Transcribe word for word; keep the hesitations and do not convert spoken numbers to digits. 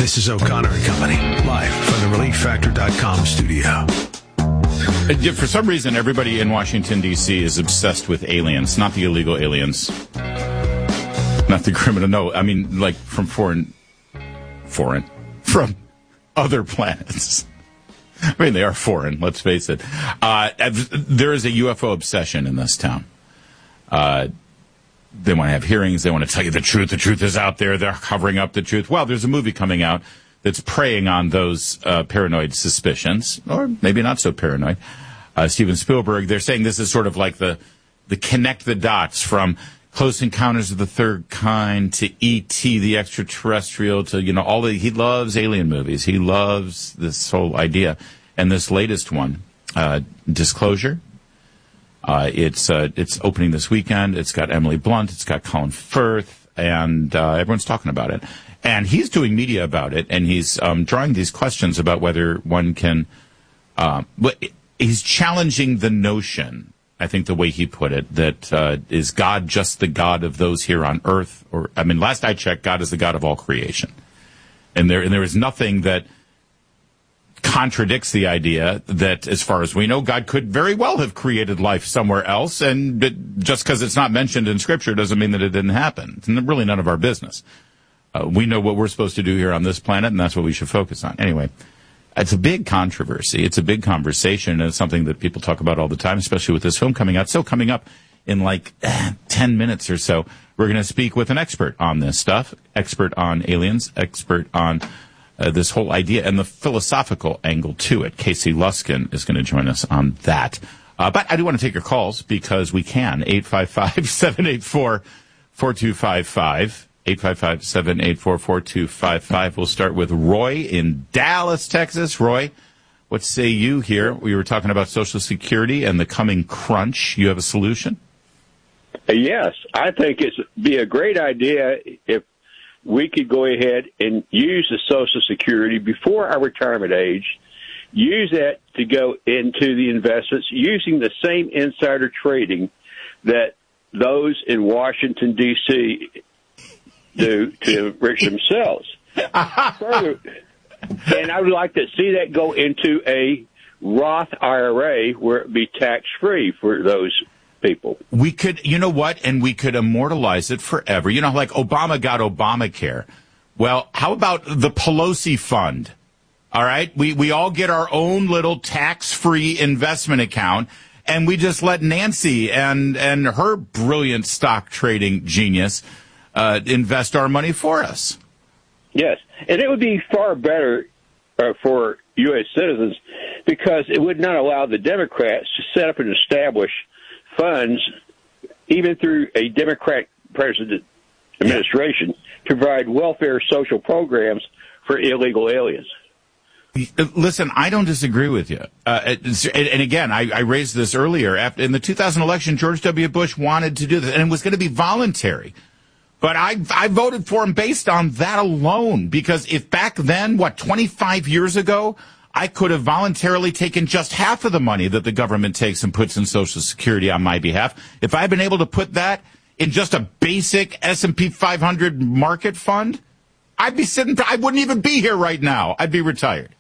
This is O'Connor and Company, live from the relief factor dot com studio. For some reason, everybody in Washington, D C is obsessed with aliens, not the illegal aliens. Not the criminal, no, I mean, like, from foreign, foreign, from other planets. I mean, they are foreign, let's face it. Uh, there is a U F O obsession in this town. Uh, they want to have hearings. They want to tell you the truth. The truth is out there. They're covering up the truth. Well, there's a movie coming out that's preying on those uh, paranoid suspicions, or maybe not so paranoid. Uh, Steven Spielberg, they're saying this is sort of like the, the connect the dots from Close Encounters of the Third Kind to E T the Extraterrestrial to, you know, all the, he loves alien movies. He loves this whole idea. And this latest one, uh, Disclosure, uh, it's, uh, it's opening this weekend. It's got Emily Blunt. It's got Colin Firth, and, uh, everyone's talking about it. And he's doing media about it, and he's, um, drawing these questions about whether one can, uh, he's challenging the notion, I think the way he put it, that uh, is God just the God of those here on earth? Or, I mean, last I checked, God is the God of all creation. And there and there is nothing that contradicts the idea that, as far as we know, God could very well have created life somewhere else, and it, just because it's not mentioned in Scripture doesn't mean that it didn't happen. It's really none of our business. Uh, we know what we're supposed to do here on this planet, and that's what we should focus on. Anyway, it's a big controversy. It's a big conversation, and it's something that people talk about all the time, especially with this film coming out. So coming up in like eh, ten minutes or so, we're going to speak with an expert on this stuff, expert on aliens, expert on uh, this whole idea and the philosophical angle to it. Casey Luskin is going to join us on that. Uh, but I do want to take your calls because we can. eight five five, seven eight four, four two five five. eight five five, seven eight four, four two five five. We'll start with Roy in Dallas, Texas. Roy, what say you here? We were talking about Social Security and the coming crunch. You have a solution? Yes, I think it'd be a great idea if we could go ahead and use the Social Security before our retirement age, use that to go into the investments using the same insider trading that those in Washington, D C do to enrich themselves. Further, and I would like to see that go into a Roth I R A where it be tax-free for those people. We could, you know what, and we could immortalize it forever. You know, like Obama got Obamacare. Well, how about the Pelosi Fund? All right? We, we all get our own little tax-free investment account, and we just let Nancy and, and her brilliant stock trading genius Uh, invest our money for us. Yes, and it would be far better uh, for U S citizens because it would not allow the Democrats to set up and establish funds, even through a Democrat president administration, to provide welfare social programs for illegal aliens. Listen, I don't disagree with you. Uh, and again, I, I raised this earlier. After, in the two thousand election, George W. Bush wanted to do this, and it was going to be voluntary. But I, I voted for him based on that alone, because if back then, what, twenty-five years ago, I could have voluntarily taken just half of the money that the government takes and puts in Social Security on my behalf. If I had been able to put that in just a basic S and P five hundred market fund, I'd be sitting, I wouldn't even be here right now. I'd be retired.